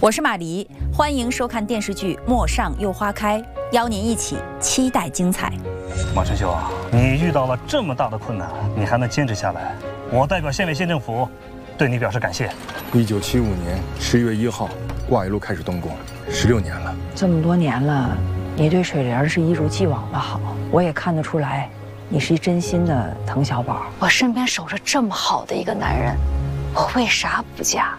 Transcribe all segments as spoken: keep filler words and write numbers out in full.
我是马黎，欢迎收看电视剧《陌上又花开》，邀您一起期待精彩。 马春秀啊，你遇到了这么大的困难，你还能坚持下来，我代表县委县政府对你表示感谢。 一九七五年十月一号，挂一路开始动工，十六年了。 这么多年了，你对水莲是一如既往的好，我也看得出来，你是一真心的疼小宝。 我身边守着这么好的一个男人，我为啥不嫁？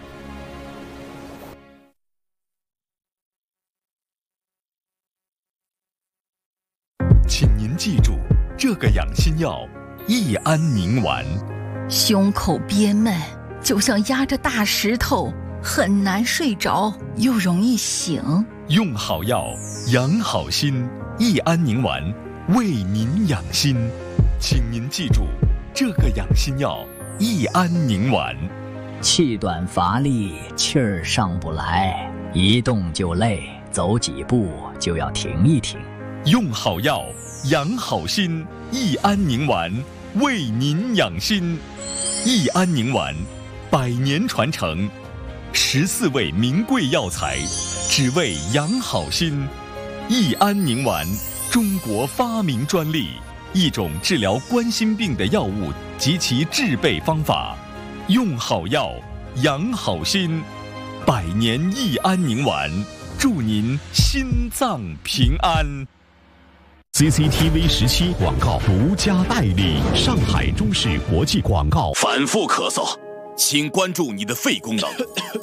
请您记住，这个养心药益安宁丸。 胸口憋闷，就像压着大石头，很难睡着，又容易醒。 用好药，养好心。益安宁丸为您养心，请您记住，这个养心药益安宁丸。 气短乏力，气儿上不来，一动就累，走几步就要停一停。 用好药，养好心。益安宁丸为您养心。益安宁丸，百年传承，十四味名贵药材，只为养好心。益安宁丸，中国发明专利，一种治疗冠心病的药物及其制备方法。用好药，养好心。百年益安宁丸，祝您心脏平安。 C C T V 十七广告独家代理，上海中视国际广告。 反复咳嗽，请关注你的肺功能。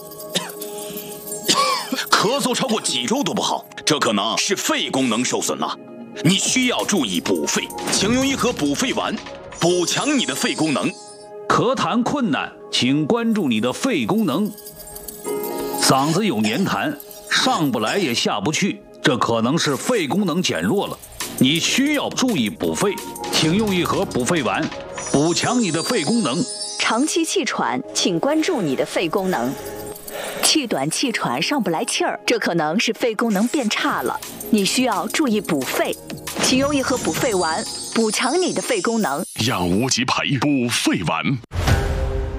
咳嗽超过几周都不好，这可能是肺功能受损了。你需要注意补肺，请用一盒补肺丸，补强你的肺功能。 咳痰困难，请关注你的肺功能。嗓子有黏痰，上不来也下不去，这可能是肺功能减弱了。你需要注意补肺，请用一盒补肺丸，补强你的肺功能。 长期气喘，请关注你的肺功能。气短气喘上不来气儿，这可能是肺功能变差了，你需要注意补肺，请用一盒补肺丸，补强你的肺功能。 让无极牌补肺丸。